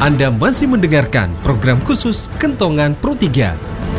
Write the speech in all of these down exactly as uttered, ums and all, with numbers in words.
Anda masih mendengarkan program khusus Kentongan Pro tiga.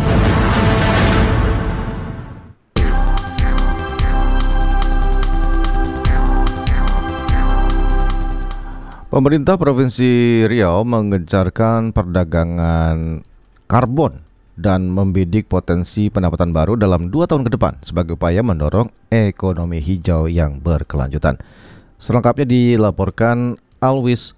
Pemerintah Provinsi Riau menggencarkan perdagangan karbon dan membidik potensi pendapatan baru dalam dua tahun ke depan sebagai upaya mendorong ekonomi hijau yang berkelanjutan. Selengkapnya dilaporkan Alwis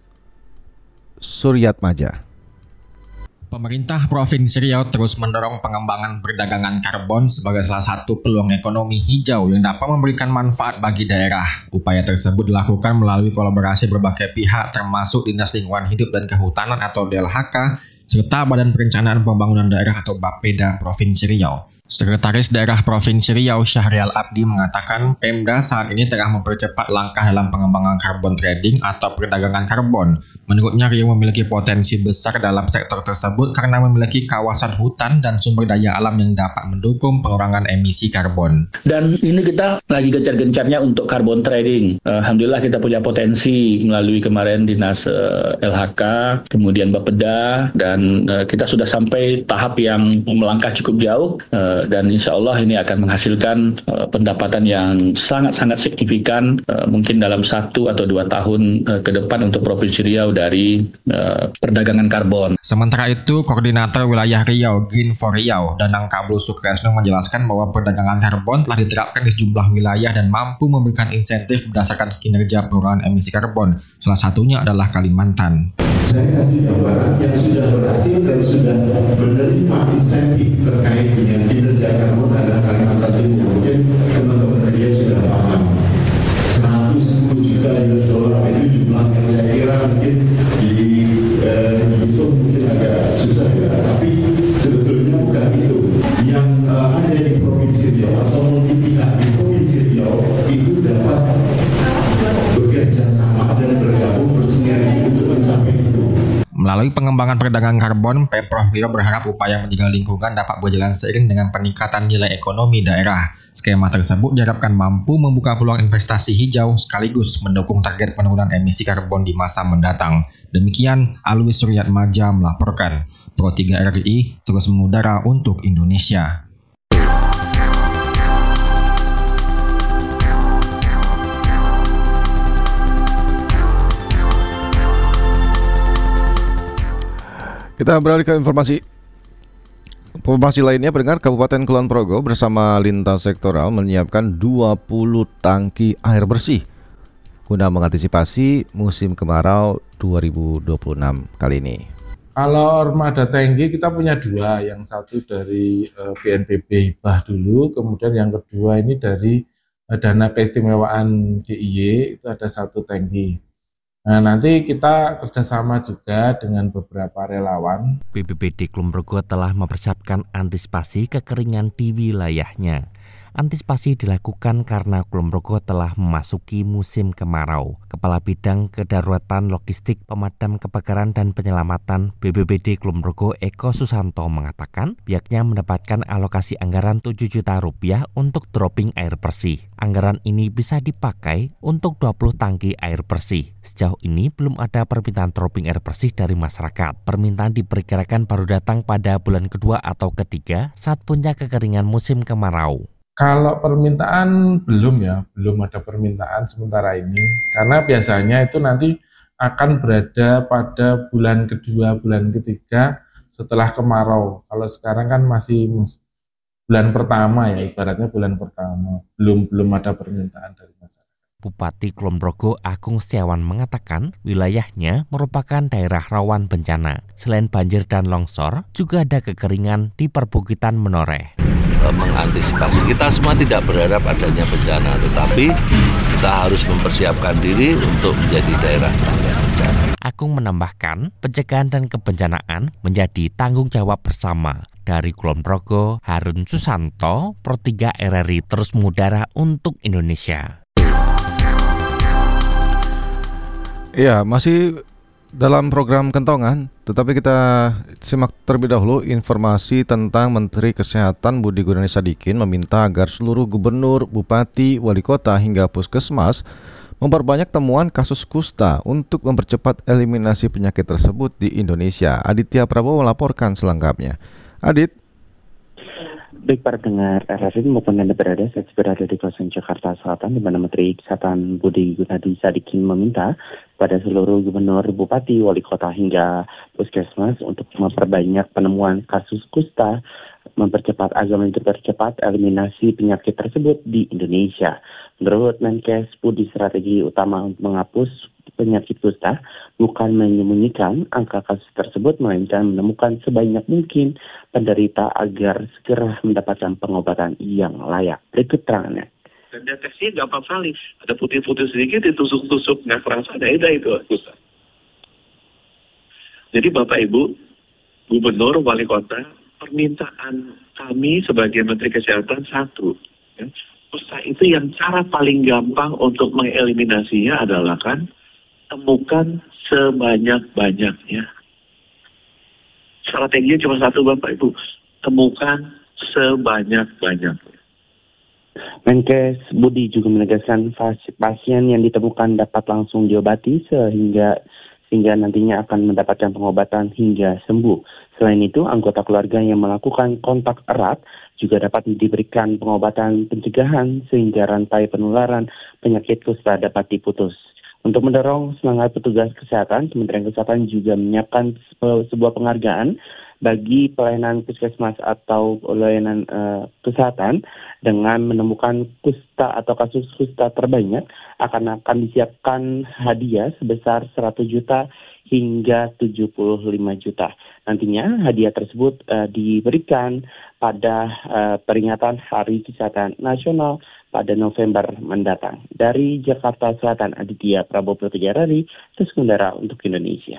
Suryatmaja. Pemerintah Provinsi Riau terus mendorong pengembangan perdagangan karbon sebagai salah satu peluang ekonomi hijau yang dapat memberikan manfaat bagi daerah. Upaya tersebut dilakukan melalui kolaborasi berbagai pihak termasuk Dinas Lingkungan Hidup dan Kehutanan atau D L H K serta Badan Perencanaan Pembangunan Daerah atau Bapeda Provinsi Riau. Sekretaris Daerah Provinsi Riau Syahrial Abdi mengatakan Pemda saat ini tengah mempercepat langkah dalam pengembangan carbon trading atau perdagangan karbon. Menurutnya Riau memiliki potensi besar dalam sektor tersebut karena memiliki kawasan hutan dan sumber daya alam yang dapat mendukung pengurangan emisi karbon. Dan ini kita lagi gencar-gencarnya untuk carbon trading. Alhamdulillah kita punya potensi melalui kemarin Dinas uh, L H K, kemudian Bapeda, dan uh, kita sudah sampai tahap yang melangkah cukup jauh. Uh, dan insya Allah ini akan menghasilkan uh, pendapatan yang sangat-sangat signifikan uh, mungkin dalam satu atau dua tahun uh, ke depan untuk Provinsi Riau dari uh, perdagangan karbon. Sementara itu, Koordinator Wilayah Riau Green for Riau Danang Kabul Sukresno menjelaskan bahwa perdagangan karbon telah diterapkan di sejumlah wilayah dan mampu memberikan insentif berdasarkan kinerja pengurangan emisi karbon. Salah satunya adalah Kalimantan. Saya kasih gambaran yang sudah berhasil dan sudah menerima insentif terkait dengan kinerja karbon adalah Kalimantan Timur. Mungkin teman-teman media sudah paham. seratus sepuluh juta U S dollar itu jumlah yang saya kira mungkin di eh, dihitung mungkin agak susah ya. Tapi sebetulnya bukan itu. Yang eh, ada di Provinsi Riau atau multi pihak di Provinsi Riau itu dapat bekerja sama dan bergabung bersinergi untuk mencapai itu. Melalui pengembangan perdagangan karbon, Pemprov Riau berharap upaya menjaga lingkungan dapat berjalan seiring dengan peningkatan nilai ekonomi daerah. Skema tersebut diharapkan mampu membuka peluang investasi hijau sekaligus mendukung target penurunan emisi karbon di masa mendatang. Demikian, Alwis Suryatmaja melaporkan. Pro tiga R I terus mengudara untuk Indonesia. Kita beralih ke informasi Informasi lainnya, pendengar, Kabupaten Kulon Progo bersama lintas sektoral menyiapkan dua puluh tangki air bersih guna mengantisipasi musim kemarau dua ribu dua puluh enam kali ini. Kalau armada tangki kita punya dua, yang satu dari uh, B N P B Hibah dulu, kemudian yang kedua ini dari uh, dana keistimewaan D I Y, itu ada satu tangki. Nah, nanti kita kerjasama juga dengan beberapa relawan. B P B D Kulon Progo telah mempersiapkan antisipasi kekeringan di wilayahnya. Antisipasi dilakukan karena Kulon Progo telah memasuki musim kemarau. Kepala Bidang Kedaruratan Logistik Pemadam Kebakaran dan Penyelamatan B P B D Kulon Progo Eko Susanto mengatakan pihaknya mendapatkan alokasi anggaran tujuh juta rupiah untuk dropping air bersih. Anggaran ini bisa dipakai untuk dua puluh tangki air bersih. Sejauh ini belum ada permintaan dropping air bersih dari masyarakat. Permintaan diperkirakan baru datang pada bulan kedua atau ketiga saat puncak kekeringan musim kemarau. Kalau permintaan belum ya, belum ada permintaan sementara ini. Karena biasanya itu nanti akan berada pada bulan kedua, bulan ketiga setelah kemarau. Kalau sekarang kan masih bulan pertama ya, ibaratnya bulan pertama. Belum belum ada permintaan dari masyarakat. Bupati Kulon Progo Agung Setiawan mengatakan wilayahnya merupakan daerah rawan bencana. Selain banjir dan longsor, juga ada kekeringan di perbukitan Menoreh. Mengantisipasi, kita semua tidak berharap adanya bencana, tetapi kita harus mempersiapkan diri untuk menjadi daerah tanggap bencana. Agung menambahkan pencegahan dan kebencanaan menjadi tanggung jawab bersama. Dari Kulon Progo, Harun Susanto, Pro tiga R R I terus mengudara untuk Indonesia. Ya, masih dalam program Kentongan, tetapi kita simak terlebih dahulu informasi tentang Menteri Kesehatan Budi Gunadi Sadikin meminta agar seluruh gubernur, bupati, wali kota hingga puskesmas memperbanyak temuan kasus kusta untuk mempercepat eliminasi penyakit tersebut di Indonesia. Aditya Prabowo melaporkan selengkapnya. Adit. Baik para dengar R S I maupun Anda berada, saya berada di kawasan Jakarta Selatan, di mana Menteri Kesehatan Budi Gunadi Sadikin meminta pada seluruh gubernur, bupati, wali kota hingga puskesmas untuk memperbanyak penemuan kasus kusta, mempercepat agar mempercepat eliminasi penyakit tersebut di Indonesia. Menurut Menkes Budi, strategi utama untuk menghapus penyakit kusta bukan menyembunyikan angka kasus tersebut, melainkan menemukan sebanyak mungkin penderita agar segera mendapatkan pengobatan yang layak. Berikut terangannya. Dan deteksinya gampang sekali. Ada putih-putih sedikit, ditusuk-tusuk, nggak kerasa, ada itu kusta. Jadi Bapak Ibu, Gubernur, Wali Kota, permintaan kami sebagai Menteri Kesehatan satu, ya, kusta itu yang cara paling gampang untuk mengeliminasinya adalah kan temukan sebanyak-banyaknya. Strateginya cuma satu Bapak Ibu, temukan sebanyak-banyaknya. Menkes Budi juga menegaskan pasien yang ditemukan dapat langsung diobati sehingga sehingga nantinya akan mendapatkan pengobatan hingga sembuh. Selain itu, anggota keluarga yang melakukan kontak erat juga dapat diberikan pengobatan pencegahan sehingga rantai penularan penyakit kusta dapat diputus. Untuk mendorong semangat petugas kesehatan, Kementerian Kesehatan juga menyiapkan sebuah penghargaan bagi pelayanan puskesmas atau pelayanan uh, kesehatan dengan menemukan kusta atau kasus kusta terbanyak akan akan disiapkan hadiah sebesar seratus juta hingga tujuh puluh lima juta. Nantinya hadiah tersebut uh, diberikan pada uh, peringatan Hari Kesehatan Nasional pada November mendatang. Dari Jakarta Selatan, Aditya Prabowo Pratajari, Terus Kendara untuk Indonesia.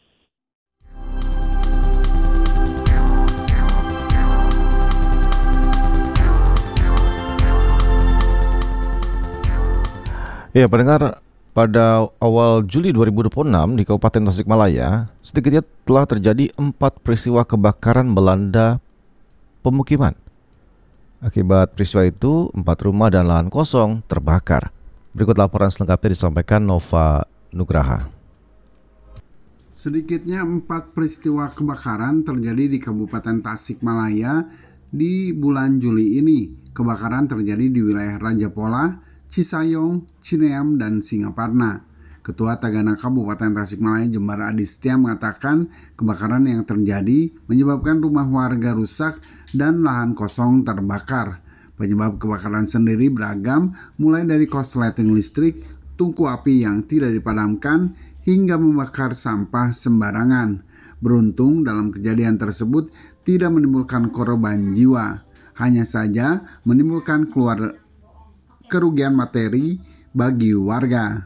Ya, pendengar, pada awal Juli dua ribu dua puluh enam di Kabupaten Tasikmalaya, sedikitnya telah terjadi empat peristiwa kebakaran melanda pemukiman. Akibat peristiwa itu, empat rumah dan lahan kosong terbakar. Berikut laporan selengkapnya disampaikan Nova Nugraha. Sedikitnya empat peristiwa kebakaran terjadi di Kabupaten Tasikmalaya di bulan Juli ini. Kebakaran terjadi di wilayah Rajapola, Cisayong, Cineam, dan Singaparna. Ketua Tagana Kabupaten Tasikmalaya Jembar Adistia mengatakan kebakaran yang terjadi menyebabkan rumah warga rusak dan lahan kosong terbakar. Penyebab kebakaran sendiri beragam, mulai dari korsleting listrik, tungku api yang tidak dipadamkan, hingga membakar sampah sembarangan. Beruntung dalam kejadian tersebut tidak menimbulkan korban jiwa, hanya saja menimbulkan keluar kerugian materi bagi warga.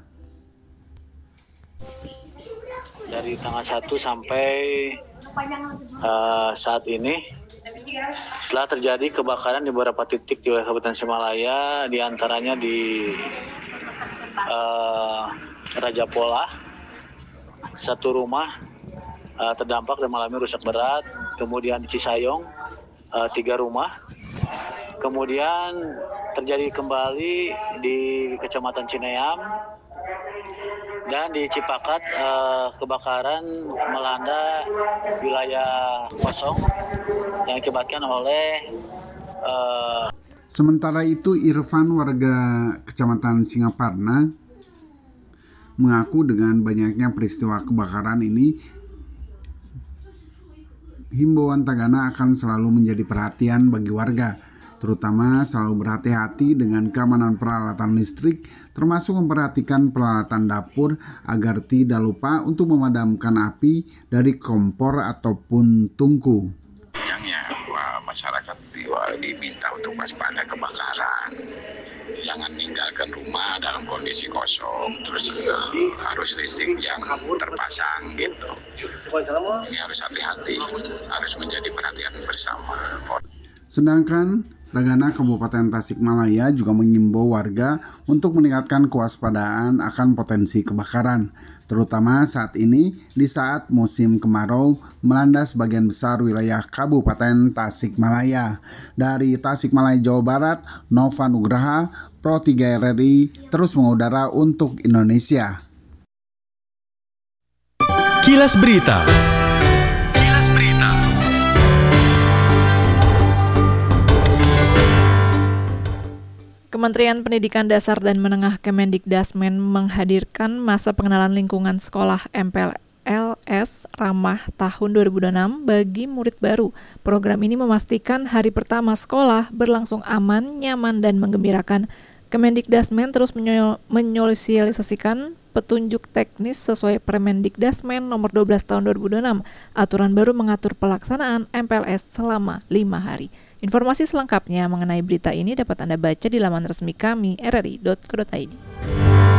Dari tanggal satu sampai uh, saat ini telah terjadi kebakaran di beberapa titik di Kabupaten Tasikmalaya, di antaranya di uh, Rajapola, satu rumah uh, terdampak dan mengalami rusak berat. Kemudian di Cisayong, uh, tiga rumah. Kemudian terjadi kembali di Kecamatan Cineam, dan di Cipakat eh, kebakaran melanda wilayah kosong yang diakibatkan oleh eh... Sementara itu, Irfan, warga Kecamatan Singaparna, mengaku dengan banyaknya peristiwa kebakaran ini, himbauan Tagana akan selalu menjadi perhatian bagi warga, terutama selalu berhati-hati dengan keamanan peralatan listrik, termasuk memperhatikan peralatan dapur agar tidak lupa untuk memadamkan api dari kompor ataupun tungku. Yang masyarakat diminta untuk waspada kebakaran, jangan meninggalkan rumah dalam kondisi kosong, terus uh, arus listrik yang terpasang gitu. Ini harus hati-hati, harus menjadi perhatian bersama. Sedangkan Tagana Kabupaten Tasikmalaya juga mengimbau warga untuk meningkatkan kewaspadaan akan potensi kebakaran, terutama saat ini di saat musim kemarau melanda sebagian besar wilayah Kabupaten Tasikmalaya. Dari Tasikmalaya, Jawa Barat, Nova Nugraha, Pro tiga R R I terus mengudara untuk Indonesia. Kilas Berita. Kilas Berita. Kementerian Pendidikan Dasar dan Menengah Kemendikdasmen menghadirkan masa pengenalan lingkungan sekolah M P L S Ramah tahun dua ribu dua puluh enam bagi murid baru. Program ini memastikan hari pertama sekolah berlangsung aman, nyaman, dan menggembirakan. Kemendikdasmen terus menyosialisasikan petunjuk teknis sesuai Permendikdasmen nomor dua belas tahun dua ribu dua puluh enam. Aturan baru mengatur pelaksanaan M P L S selama lima hari. Informasi selengkapnya mengenai berita ini dapat Anda baca di laman resmi kami r r i dot co dot i d.